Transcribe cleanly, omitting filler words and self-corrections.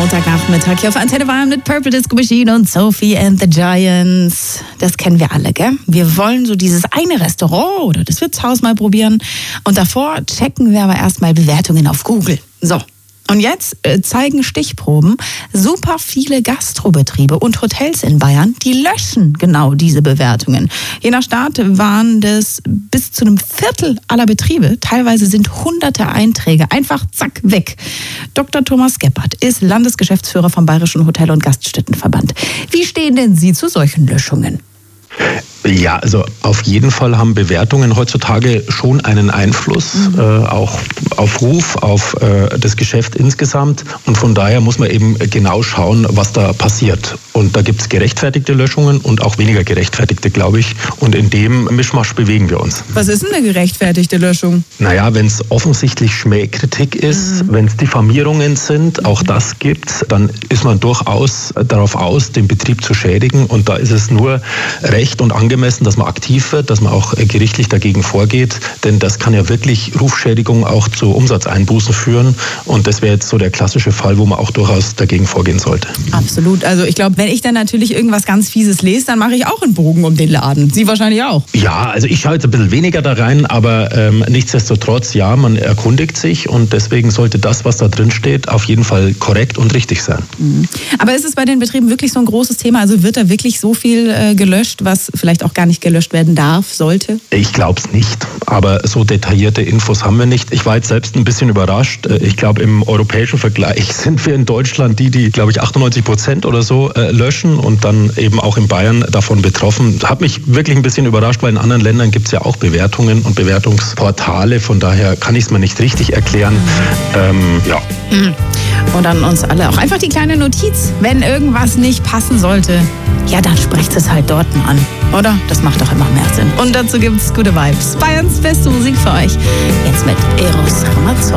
Montagnachmittag hier auf Antenne Bayern mit Purple Disco Machine und Sophie and the Giants. Das kennen wir alle, gell? Wir wollen so dieses eine Restaurant oder das Wirtshaus mal probieren. Und davor checken wir aber erstmal Bewertungen auf Google. So. Und jetzt zeigen Stichproben, super viele Gastrobetriebe und Hotels in Bayern, die löschen genau diese Bewertungen. Je nach Stadt waren das bis zu einem Viertel aller Betriebe. Teilweise sind hunderte Einträge einfach zack weg. Dr. Thomas Gebhardt ist Landesgeschäftsführer vom Bayerischen Hotel- und Gaststättenverband. Wie stehen denn Sie zu solchen Löschungen? Ja, also auf jeden Fall haben Bewertungen heutzutage schon einen Einfluss, auch auf Ruf, auf das Geschäft insgesamt. Und von daher muss man eben genau schauen, was da passiert. Und da gibt es gerechtfertigte Löschungen und auch weniger gerechtfertigte, glaube ich. Und in dem Mischmasch bewegen wir uns. Was ist denn eine gerechtfertigte Löschung? Naja, wenn es offensichtlich Schmähkritik ist, wenn es Diffamierungen sind, auch das gibt's, dann ist man durchaus darauf aus, den Betrieb zu schädigen. Und da ist es nur recht und angemessen, dass man aktiv wird, dass man auch gerichtlich dagegen vorgeht, denn das kann ja wirklich Rufschädigung auch zu Umsatzeinbußen führen und das wäre jetzt so der klassische Fall, wo man auch durchaus dagegen vorgehen sollte. Absolut, also ich glaube, wenn ich dann natürlich irgendwas ganz Fieses lese, dann mache ich auch einen Bogen um den Laden. Sie wahrscheinlich auch. Ja, also ich schaue jetzt ein bisschen weniger da rein, aber nichtsdestotrotz, ja, man erkundigt sich und deswegen sollte das, was da drin steht, auf jeden Fall korrekt und richtig sein. Aber ist es bei den Betrieben wirklich so ein großes Thema? Also wird da wirklich so viel gelöscht, was vielleicht auch gar nicht gelöscht werden darf, sollte? Ich glaube es nicht, aber so detaillierte Infos haben wir nicht. Ich war jetzt selbst ein bisschen überrascht. Ich glaube, im europäischen Vergleich sind wir in Deutschland die, glaube ich, 98% oder so löschen und dann eben auch in Bayern davon betroffen. Hat mich wirklich ein bisschen überrascht, weil in anderen Ländern gibt es ja auch Bewertungen und Bewertungsportale. Von daher kann ich es mir nicht richtig erklären. Ja. Und an uns alle auch einfach die kleine Notiz. Wenn irgendwas nicht passen sollte, ja, dann sprecht es halt dort an, oder? Das macht doch immer mehr Sinn. Und dazu gibt's gute Vibes. Bayerns beste Musik für euch. Jetzt mit Eros Ramazzotti.